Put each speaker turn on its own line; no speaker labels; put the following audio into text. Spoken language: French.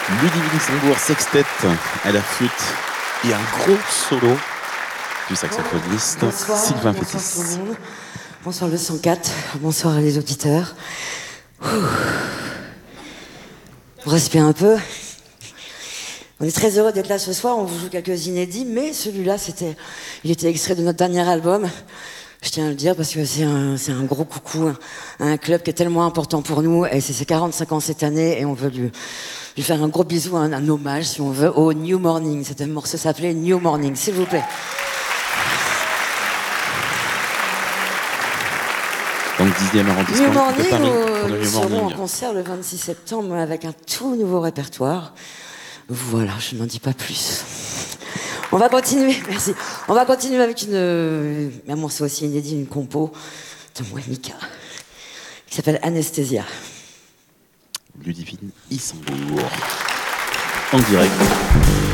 Ludivine Luxembourg, sextette à la flûte et un gros solo du saxophoniste Sylvain Fétis.
Bonsoir tout le monde. Bonsoir le 104, bonsoir les auditeurs. On respire un peu. On est très heureux d'être là ce soir, on vous joue quelques inédits, mais celui-là, il était extrait de notre dernier album. Je tiens à le dire parce que c'est un gros coucou à un club qui est tellement important pour nous, et c'est ses 45 ans cette année, et on veut lui faire un gros bisou, un hommage, si on veut, au New Morning. Cet morceau s'appelait New Morning, s'il vous plaît.
Donc 10e arrondissement
New Morning,
de Paris pour le
nous
New
serons
Morning.
en concert le 26 septembre avec un tout nouveau répertoire. Voilà, je n'en dis pas plus. On va continuer, merci. On va continuer avec un morceau aussi inédit, une compo de moi et Mika, qui s'appelle Anesthésia.
Ludivine Luxembourg en direct.